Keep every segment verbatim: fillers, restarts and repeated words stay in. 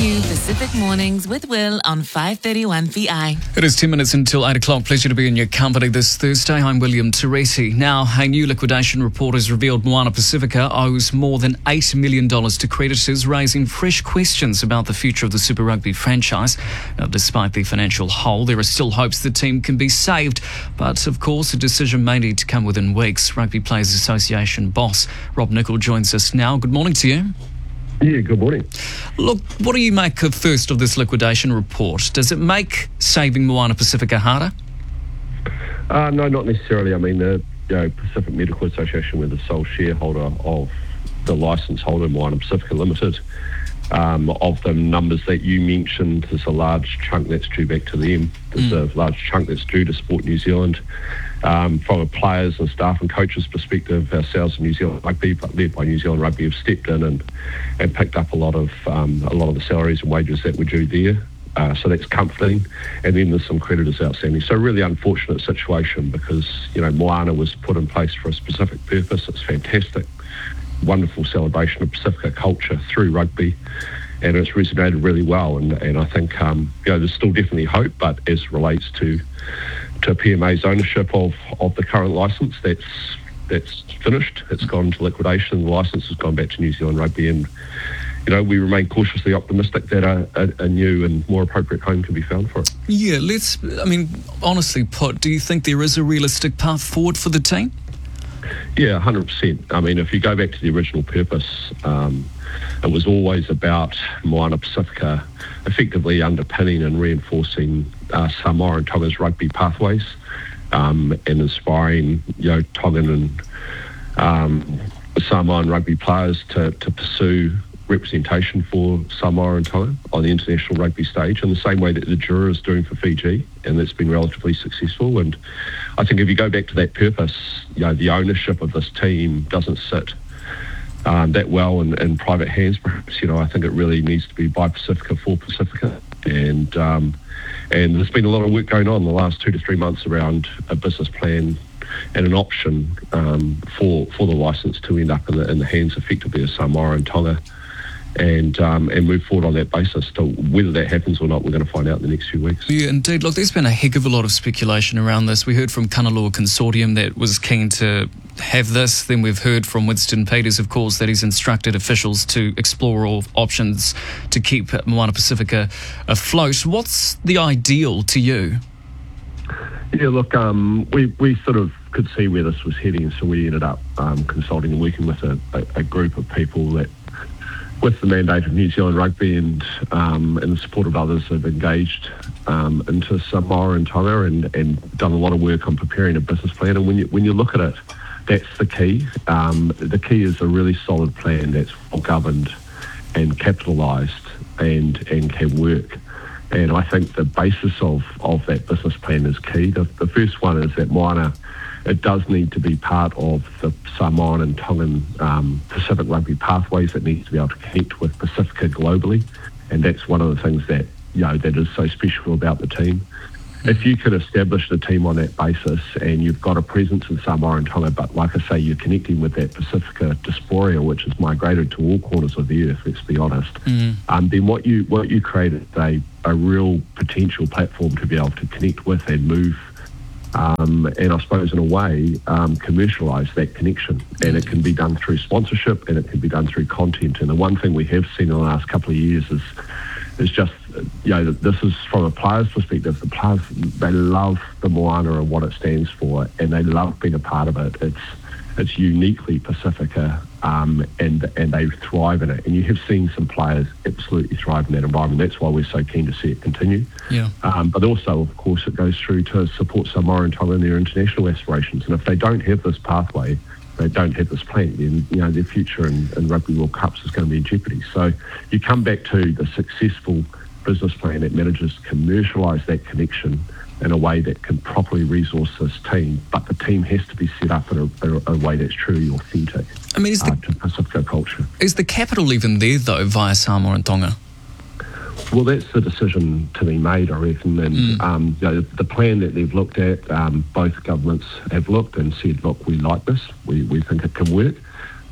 New Pacific Mornings with Will on five thirty-one V I. It is ten minutes until eight o'clock. Pleasure to be in your company this Thursday. I'm William Teresi. Now, a new liquidation report has revealed Moana Pacifica owes more than eight million dollars to creditors, raising fresh questions about the future of the Super Rugby franchise. Now, despite the financial hole, there are still hopes the team can be saved. But, of course, a decision may need to come within weeks. Rugby Players Association boss Rob Nichol joins us now. Good morning to you. Yeah, good morning. Look, what do you make of first of this liquidation report? Does it make saving Moana Pacifica harder? Uh, no, not necessarily. I mean, the you know, Pacific Medical Association, we're the sole shareholder of the licence holder, Moana Pacifica Limited. Um, of the numbers that you mentioned, there's a large chunk that's due back to them. There's mm. a large chunk that's due to Sport New Zealand. Um, from a players and staff and coaches perspective, ourselves in New Zealand Rugby, but led by New Zealand Rugby, have stepped in and, and picked up a lot of um, a lot of the salaries and wages that were due there. Uh, so that's comforting. And then there's some creditors outstanding. So a really unfortunate situation because, you know, Moana was put in place for a specific purpose. It's fantastic. Wonderful celebration of Pacifica culture through rugby, and it's resonated really well. And, and I think um, you know there's still definitely hope, but as relates to to P M A's ownership of, of the current licence, that's that's finished. It's gone to liquidation. The licence has gone back to New Zealand Rugby, and you know we remain cautiously optimistic that a, a, a new and more appropriate home can be found for it. Yeah, let's. I mean, honestly put, do you think there is a realistic path forward for the team? Yeah, one hundred percent. I mean, if you go back to the original purpose, um, it was always about Moana Pacifica effectively underpinning and reinforcing uh, Samoa and Tonga's rugby pathways um, and inspiring, you know, Tongan and um, Samoan rugby players to, to pursue representation for Samoa and Tonga on the international rugby stage in the same way that the Drua is doing for Fiji, and that's been relatively successful. And I think if you go back to that purpose, you know, the ownership of this team doesn't sit um, that well in, in private hands, perhaps. You know, I think it really needs to be by Pacifica for Pacifica. And um, and there's been a lot of work going on in the last two to three months around a business plan and an option um, for for the licence to end up in the, in the hands effectively of Samoa and Tonga. And um, and move forward on that basis. So whether that happens or not, we're going to find out in the next few weeks. Yeah, indeed. Look, there's been a heck of a lot of speculation around this. We heard from Kanaloa Consortium that was keen to have this. Then we've heard from Winston Peters, of course, that he's instructed officials to explore all options to keep Moana Pacifica afloat. What's the ideal to you? Yeah, look, um, we, we sort of could see where this was heading, so we ended up um, consulting and working with a, a, a group of people that, with the mandate of New Zealand Rugby and um, and the support of others, have engaged um, into Samoa and Tonga and, and done a lot of work on preparing a business plan. And when you when you look at it, that's the key. Um, the key is a really solid plan that's well governed and capitalised and and can work. And I think the basis of, of that business plan is key. The, the first one is that Moana, it does need to be part of the Samoan and Tongan um, Pacific rugby pathways. It needs to be able to connect with Pacifica globally, and that's one of the things that you know that is so special about the team. If you could establish the team on that basis, and you've got a presence in Samoa and Tonga, but like I say, you're connecting with that Pacifica diaspora, which has migrated to all corners of the earth. Let's be honest. Mm. Um, then what you what you create is a a real potential platform to be able to connect with and move. Um, and I suppose in a way um, commercialise that connection, and it can be done through sponsorship and it can be done through content. And the one thing we have seen in the last couple of years is is just, you know, this is from a player's perspective. The players, they love the Moana and what it stands for, and they love being a part of it. It's it's uniquely Pacifica, um, and and they thrive in it. And you have seen some players absolutely thrive in that environment. That's why we're so keen to see it continue. Yeah. Um, but also, of course, it goes through to support Samoa and Tonga in their international aspirations. And if they don't have this pathway, they don't have this plan, then you know their future in, in Rugby World Cups is going to be in jeopardy. So you come back to the successful business plan that manages to commercialise that connection in a way that can properly resource this team, but the team has to be set up in a, in a way that's truly authentic. I mean, is the, uh, to Pacifica culture. Is the capital even there, though, via Samoa and Tonga? Well, that's the decision to be made, I reckon. And mm. um, you know, the plan that they've looked at, um, both governments have looked and said, look, we like this, we, we think it can work.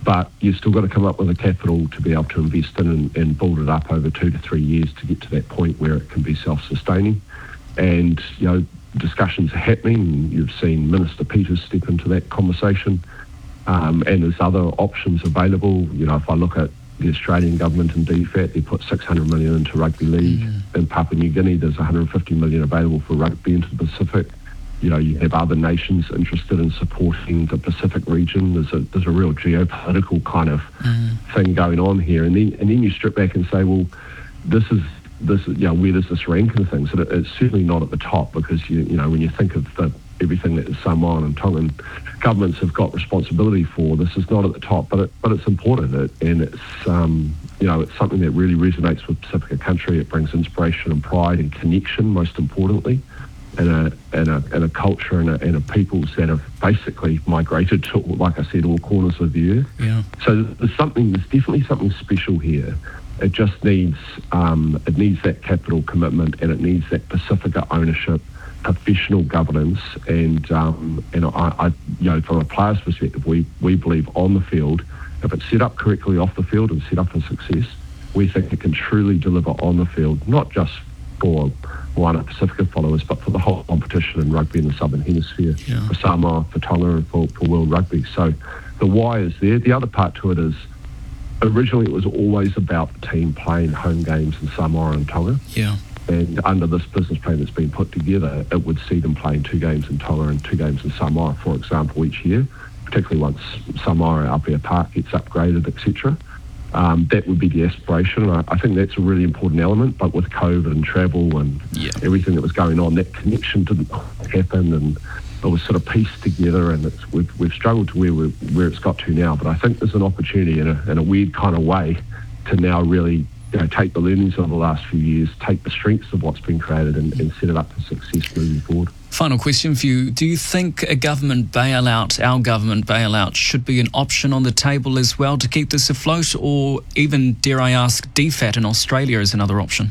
but you've still got to come up with the capital to be able to invest in and, and build it up over two to three years to get to that point where it can be self-sustaining. And, you know, discussions are happening. You've seen Minister Peters step into that conversation, um, and there's other options available. You know, if I look at the Australian government and D FAT, they put six hundred million dollars into rugby league. Mm. In Papua New Guinea, there's one hundred fifty million dollars available for rugby into the Pacific. You know, you have other nations interested in supporting the Pacific region. There's a there's a real geopolitical kind of mm. thing going on here, and then and then you strip back and say, well, this is this is, you know, where does this rank in things? And it, it's certainly not at the top, because you you know when you think of the, everything that Samoan and Tongan governments have got responsibility for, this is not at the top, but it, but it's important, it, and it's um, you know it's something that really resonates with Pacifica country. It brings inspiration and pride and connection, most importantly. And a, and a and a culture and a, and a peoples that have basically migrated to, like I said, all corners of the earth. Yeah. So there's something, there's definitely something special here. It just needs um, it needs that capital commitment, and it needs that Pacifica ownership, professional governance, and um, and I, I you know from a player's perspective, we we believe on the field, if it's set up correctly off the field and set up for success, we think it can truly deliver on the field, not just for Moana Pacifica followers, but for the whole competition in rugby in the Southern Hemisphere, yeah. for Samoa, for Tonga, and for, for World Rugby. So the why is there. The other part to it is, originally it was always about the team playing home games in Samoa and Tonga. Yeah. And under this business plan that's been put together, it would see them playing two games in Tonga and two games in Samoa, for example, each year, particularly once Samoa Apia Park gets upgraded, et cetera. Um, that would be the aspiration. I, I think that's a really important element, but with COVID and travel and yeah. everything that was going on, that connection didn't happen, and it was sort of pieced together, and it's, we've, we've struggled to where we're, where it's got to now. But I think there's an opportunity in a, in a weird kind of way to now really, you know, take the learnings of the last few years, take the strengths of what's been created, and, and set it up for success moving forward. Final question for you. Do you think a government bailout, our government bailout, should be an option on the table as well to keep this afloat, or even, dare I ask, D FAT in Australia is another option?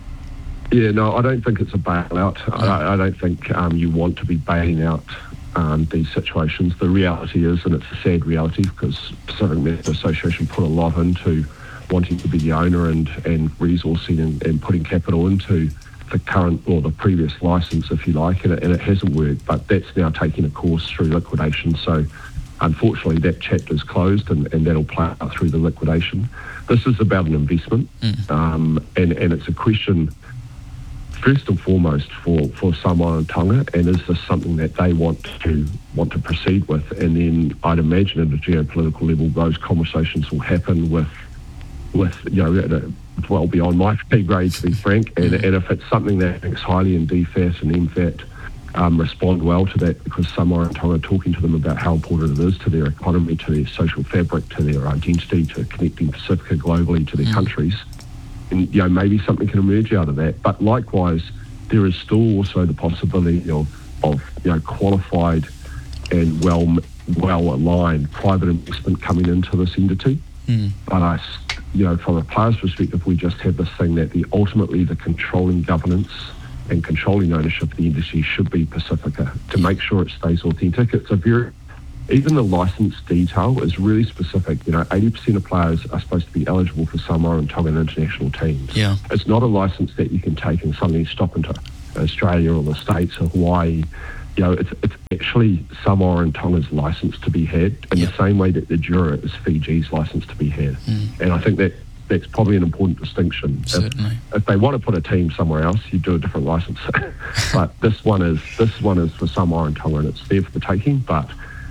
Yeah, no, I don't think it's a bailout. No. I, I don't think um, you want to be bailing out um, these situations. The reality is, and it's a sad reality, because Pacific Methodist Association put a lot into wanting to be the owner and, and resourcing and, and putting capital into the current or the previous licence, if you like, and it, and it hasn't worked, but that's now taking a course through liquidation. So unfortunately that chapter's closed, and, and that'll play out through the liquidation. This is about an investment, mm. um, and, and it's a question first and foremost for, for Samoa and Tonga, and is this something that they want to want to proceed with? And then I'd imagine at a geopolitical level those conversations will happen with with you know well beyond my pay grade, to be frank, and, and if it's something that thinks highly in D FAT and M FAT um, respond well to that, because Samoa and Tonga are talking to them about how important it is to their economy, to their social fabric, to their identity, to connecting Pacifica globally to their mm. countries, and you know maybe something can emerge out of that. But likewise, there is still also the possibility of, of you know qualified and well well aligned private investment coming into this entity. Mm. But I, you know, from a player's perspective, we just have this thing that the ultimately the controlling governance and controlling ownership of the industry should be Pacifica, to make sure it stays authentic. It's a very, even the license detail is really specific. You know, eighty percent of players are supposed to be eligible for Samoa and Tongan international teams. Yeah. It's not a license that you can take and suddenly stop into Australia or the States or Hawaii. You know, it's, it's actually Samoa and Tonga's license to be had, in yep. the same way that the Jura is Fiji's license to be had. Mm. And I think that that's probably an important distinction. Certainly. If, if they want to put a team somewhere else, you do a different license. But this one is this one is for Samoa and Tonga, and it's there for the taking, but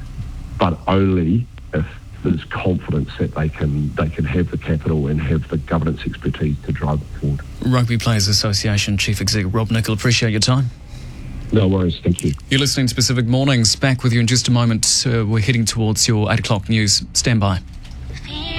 but only if there's confidence that they can they can have the capital and have the governance expertise to drive it forward. Rugby Players Association Chief Executive Rob Nichol, appreciate your time. No worries, thank you. You're listening to Pacific Mornings. Back with you in just a moment. Uh, we're heading towards your eight o'clock news. Stand by.